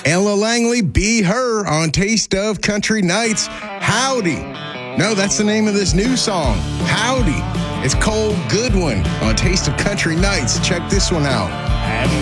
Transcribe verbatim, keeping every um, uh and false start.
Ella Langley, Be Her on Taste of Country Nights. Howdy. No, that's the name of this new song. Howdy. It's Cole Goodwin on Taste of Country Nights. Check this one out. And